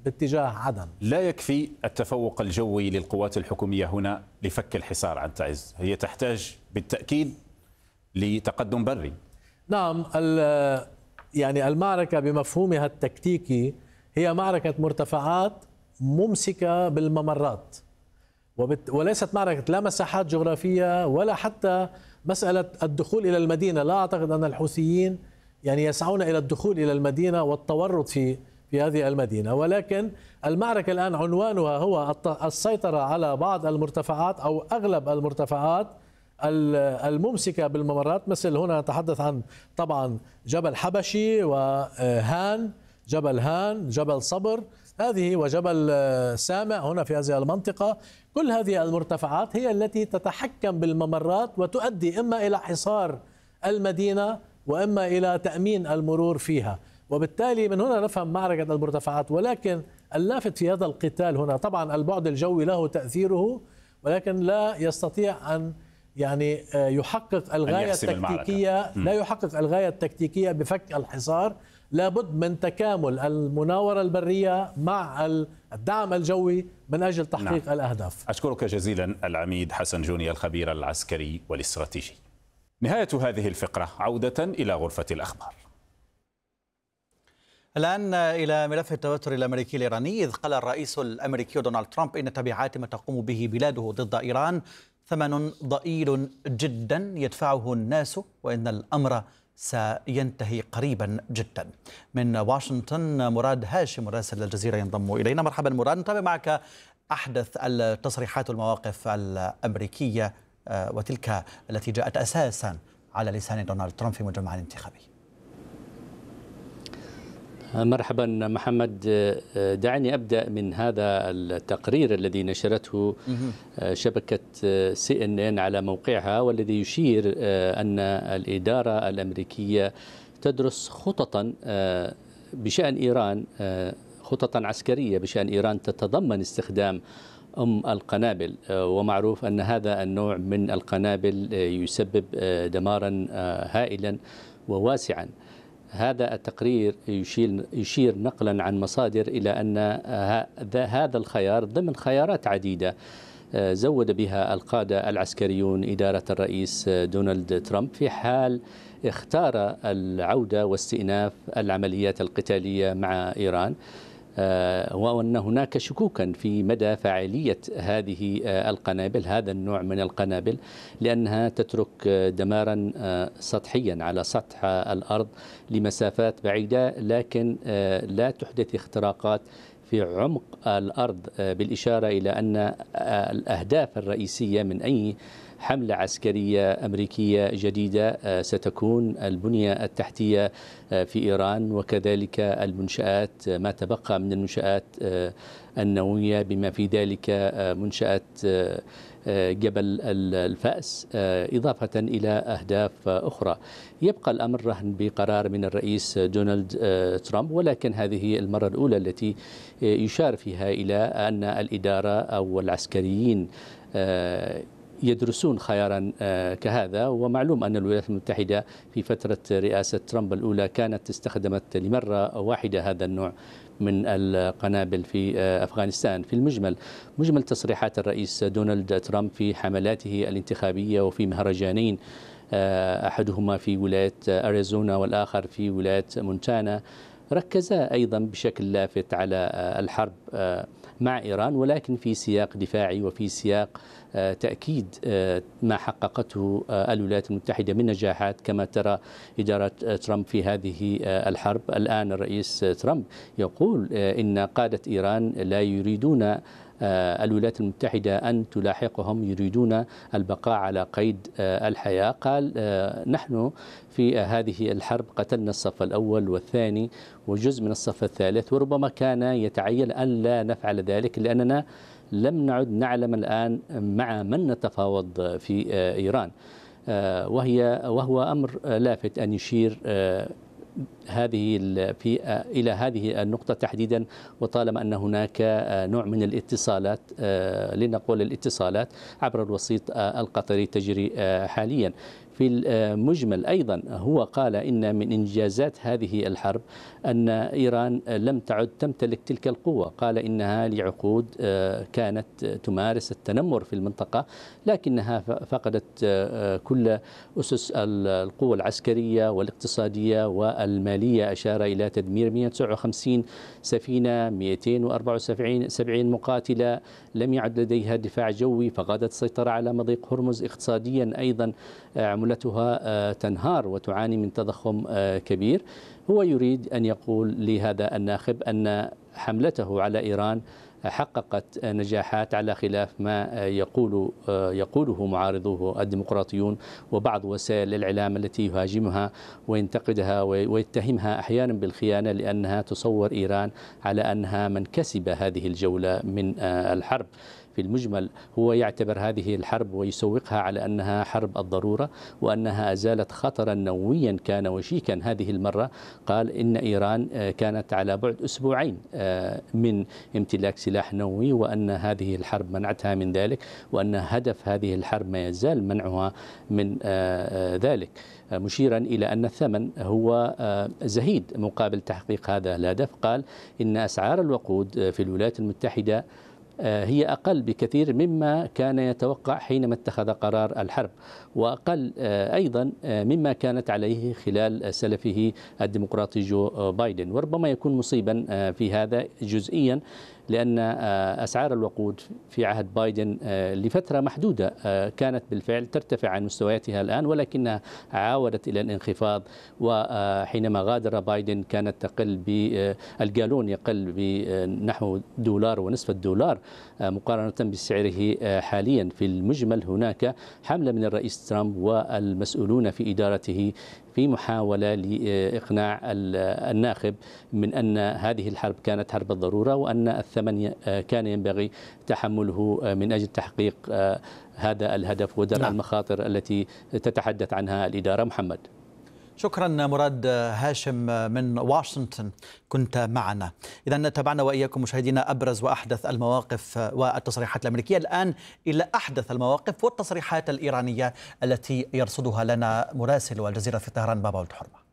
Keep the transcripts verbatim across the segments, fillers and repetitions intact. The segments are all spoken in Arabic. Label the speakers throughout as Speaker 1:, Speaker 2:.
Speaker 1: باتجاه عدن.
Speaker 2: لا يكفي التفوق الجوي للقوات الحكومية هنا لفك الحصار عن تعز، هي تحتاج بالتأكيد لتقدم بري.
Speaker 1: نعم، يعني المعركة بمفهومها التكتيكي هي معركة مرتفعات ممسكة بالممرات، وليست معركة لا مساحات جغرافية ولا حتى مسألة الدخول إلى المدينة. لا أعتقد أن الحوثيين يعني يسعون إلى الدخول إلى المدينة والتورط في في هذه المدينة، ولكن المعركة الآن عنوانها هو السيطرة على بعض المرتفعات أو أغلب المرتفعات الممسكة بالممرات، مثل هنا نتحدث عن طبعا جبل حبشي وهان، جبل هان، جبل صبر هذه، وجبل سامع هنا في هذه المنطقة. كل هذه المرتفعات هي التي تتحكم بالممرات وتؤدي إما إلى حصار المدينة وإما إلى تأمين المرور فيها، وبالتالي من هنا نفهم معركة المرتفعات. ولكن اللافت في هذا القتال هنا طبعا البعد الجوي له تأثيره، ولكن لا يستطيع أن يعني يحقق الغاية التكتيكية، لا يحقق الغاية التكتيكية بفك الحصار. لابد من تكامل المناورة البرية مع الدعم الجوي من أجل تحقيق نعم. الأهداف.
Speaker 2: أشكرك جزيلا العميد حسن جوني الخبير العسكري والاستراتيجي. نهاية هذه الفقرة، عودة إلى غرفة الأخبار.
Speaker 3: الآن إلى ملف التوتر الأمريكي الإيراني، إذ قال الرئيس الأمريكي دونالد ترامب إن تبعات ما تقوم به بلاده ضد إيران ثمن ضئيل جدا يدفعه الناس، وإن الأمر سينتهي قريبا جدا. من واشنطن مراد هاشم مراسل الجزيرة ينضم إلينا. مرحبا مراد، نتابع معك أحدث التصريحات والمواقف الأمريكية وتلك التي جاءت أساسا على لسان دونالد ترامب في مجمع انتخابي.
Speaker 4: مرحبا محمد، دعني أبدأ من هذا التقرير الذي نشرته شبكة سي إن إن على موقعها، والذي يشير أن الإدارة الأمريكية تدرس خططا بشأن إيران، خططا عسكرية بشأن إيران تتضمن استخدام أم القنابل، ومعروف أن هذا النوع من القنابل يسبب دمارا هائلا وواسعا. هذا التقرير يشير, يشير نقلا عن مصادر إلى أن هذا الخيار ضمن خيارات عديدة زود بها القادة العسكريون إدارة الرئيس دونالد ترامب في حال اختار العودة واستئناف العمليات القتالية مع إيران، وأن هناك شكوكا في مدى فاعلية هذه القنابل، هذا النوع من القنابل، لأنها تترك دمارا سطحيا على سطح الأرض لمسافات بعيدة، لكن لا تحدث اختراقات في عمق الأرض، بالإشارة إلى أن الأهداف الرئيسية من أي حملة عسكرية أمريكية جديدة ستكون البنية التحتية في إيران، وكذلك المنشآت، ما تبقى من المنشآت النووية، بما في ذلك منشآت جبل الفأس، إضافة إلى أهداف أخرى. يبقى الأمر رهن بقرار من الرئيس دونالد ترامب، ولكن هذه المرة الأولى التي يشار فيها إلى أن الإدارة أو العسكريين يدرسون خيارا كهذا. ومعلوم أن الولايات المتحدة في فترة رئاسة ترامب الأولى كانت استخدمت لمرة واحدة هذا النوع من القنابل في أفغانستان. في المجمل، مجمل تصريحات الرئيس دونالد ترامب في حملاته الانتخابية وفي مهرجانين، أحدهما في ولاية أريزونا والآخر في ولاية مونتانا، ركزا أيضا بشكل لافت على الحرب مع إيران، ولكن في سياق دفاعي وفي سياق تأكيد ما حققته الولايات المتحدة من نجاحات، كما ترى إدارة ترامب في هذه الحرب. الآن الرئيس ترامب يقول إن قادة إيران لا يريدون الولايات المتحدة أن تلاحقهم، يريدون البقاء على قيد الحياة. قال نحن في هذه الحرب قتلنا الصف الأول والثاني وجزء من الصف الثالث، وربما كان يتعين أن لا نفعل ذلك لأننا لم نعد نعلم الآن مع من نتفاوض في إيران. وهي وهو أمر لافت أن يشير هذه في إلى هذه النقطة تحديدا، وطالما أن هناك نوع من الاتصالات، لنقول الاتصالات عبر الوسيط القطري تجري حاليا. في المجمل أيضا هو قال إن من إنجازات هذه الحرب أن إيران لم تعد تمتلك تلك القوة. قال إنها لعقود كانت تمارس التنمر في المنطقة، لكنها فقدت كل أسس القوة العسكرية والاقتصادية والمالية. أشار إلى تدمير مئة وتسعة وخمسين سفينة، مئتين وأربعة وسبعين مقاتلة، لم يعد لديها دفاع جوي، فقدت السيطرة على مضيق هرمز. اقتصاديا أيضا عملتها تنهار وتعاني من تضخم كبير. هو يريد أن يقول لهذا الناخب أن حملته على إيران حققت نجاحات على خلاف ما يقول يقوله معارضوه الديمقراطيون وبعض وسائل الإعلام التي يهاجمها وينتقدها ويتهمها أحيانا بالخيانة، لأنها تصور إيران على أنها من كسب هذه الجولة من الحرب. في المجمل هو يعتبر هذه الحرب ويسوقها على أنها حرب الضرورة، وأنها أزالت خطرا نوويا كان وشيكا هذه المرة. قال إن إيران كانت على بعد أسبوعين من امتلاك سلاح نووي، وأن هذه الحرب منعتها من ذلك، وأن هدف هذه الحرب ما يزال منعها من ذلك، مشيرا إلى أن الثمن هو زهيد مقابل تحقيق هذا الهدف. قال إن أسعار الوقود في الولايات المتحدة هي أقل بكثير مما كان يتوقع حينما اتخذ قرار الحرب، وأقل أيضا مما كانت عليه خلال سلفه الديمقراطي جو بايدن. وربما يكون مصيبا في هذا جزئيا، لأن أسعار الوقود في عهد بايدن لفترة محدودة كانت بالفعل ترتفع عن مستوياتها الآن، ولكنها عاودت إلى الانخفاض. وحينما غادر بايدن كانت تقل بالجالون يقل بنحو دولار ونصف الدولار مقارنة بسعره حاليا. في المجمل هناك حملة من الرئيس ترامب والمسؤولون في إدارته في محاولة لإقناع الناخب من أن هذه الحرب كانت حرب الضرورة، وأن الثمن كان ينبغي تحمله من أجل تحقيق هذا الهدف ودرء نعم. المخاطر التي تتحدث عنها الإدارة. محمد،
Speaker 3: شكرا مراد هاشم من واشنطن كنت معنا. إذا تابعنا وإياكم مشاهدينا أبرز وأحدث المواقف والتصريحات الأمريكية. الآن إلى أحدث المواقف والتصريحات الإيرانية التي يرصدها لنا مراسل الجزيرة في طهران بابا ولد حرمة.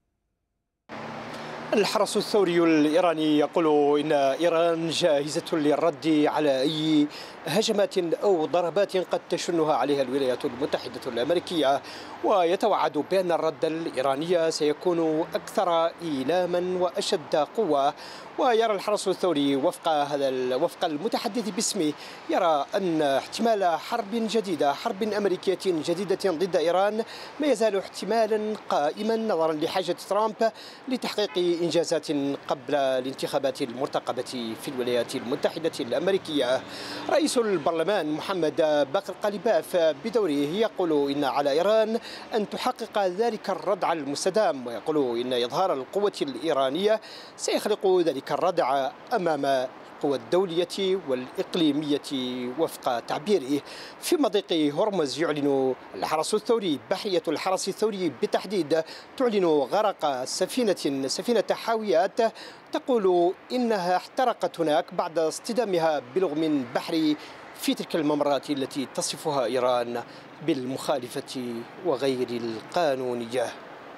Speaker 5: الحرس الثوري الإيراني يقول إن إيران جاهزة للرد على أي هجمات أو ضربات قد تشنها عليها الولايات المتحدة الأمريكية، ويتوعد بأن الرد الإيراني سيكون أكثر إيلاما وأشد قوة. ويرى الحرس الثوري وفق هذا وفق المتحدث باسمه يرى أن احتمال حرب جديدة حرب أمريكية جديدة ضد إيران ما يزال احتمالا قائما نظرا لحاجة ترامب لتحقيق إنجازات قبل الانتخابات المرتقبة في الولايات المتحدة الأمريكية. رئيس البرلمان محمد باقر قليباف بدوره يقول إن على إيران أن تحقق ذلك الردع المستدام، ويقول إن إظهار القوة الإيرانية سيخلق ذلك الردع أمام القوى الدولية والإقليمية وفق تعبيره. في مضيق هرمز يعلن الحرس الثوري بحية الحرس الثوري بالتحديد تعلن غرق سفينة سفينة حاويات تقول إنها احترقت هناك بعد اصطدامها بلغم بحري في تلك الممرات التي تصفها إيران بالمخالفة وغير القانونية.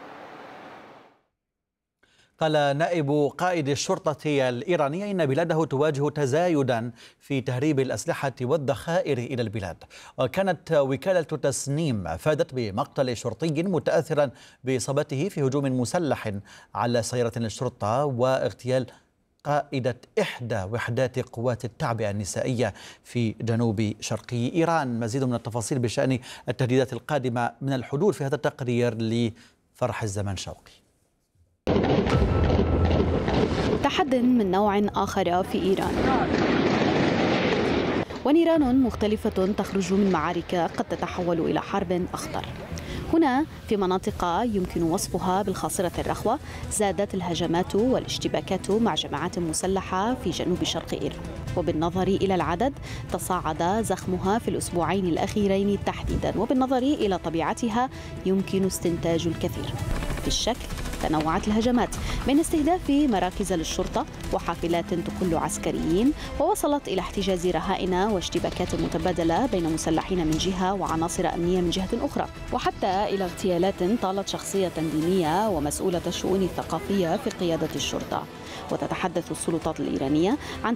Speaker 3: قال نائب قائد الشرطة الإيرانية إن بلاده تواجه تزايدا في تهريب الأسلحة والذخائر إلى البلاد. وكانت وكالة تسنيم أفادت بمقتل شرطي متأثرا بإصابته في هجوم مسلح على سيارة الشرطة واغتيال قائدة إحدى وحدات قوات التعبئة النسائية في جنوب شرقي إيران. مزيد من التفاصيل بشأن التهديدات القادمة من الحدود في هذا التقرير لفرح الزمان شوقي.
Speaker 6: تحد من نوع آخر في إيران، ونيران مختلفة تخرج من معارك قد تتحول إلى حرب أخطر. هنا في مناطق يمكن وصفها بالخاصرة الرخوة زادت الهجمات والاشتباكات مع جماعات مسلحة في جنوب شرق إيران، وبالنظر إلى العدد تصاعد زخمها في الأسبوعين الأخيرين تحديدا، وبالنظر إلى طبيعتها يمكن استنتاج الكثير. في الشكل تنوعت الهجمات من استهداف مراكز للشرطة وحافلات تقل عسكريين، ووصلت إلى احتجاز رهائن واشتباكات متبادلة بين مسلحين من جهة وعناصر أمنية من جهة أخرى، وحتى إلى اغتيالات طالت شخصية دينية ومسؤولة الشؤون الثقافية في قيادة الشرطة. وتتحدث السلطات الإيرانية عن